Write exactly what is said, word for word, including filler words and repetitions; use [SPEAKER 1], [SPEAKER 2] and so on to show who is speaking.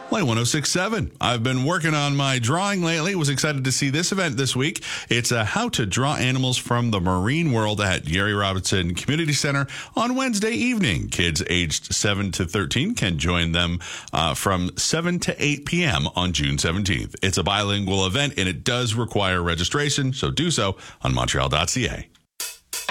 [SPEAKER 1] Play one oh six point seven. I've been working on my drawing lately. Was excited to see this event this week. It's a how to draw animals from the marine world at Gary Robinson Community Center on Wednesday evening. Kids aged seven to thirteen can join them uh, from seven to eight p.m. on June seventeenth. It's a bilingual event, and it does require registration, so do so on Montreal dot c a.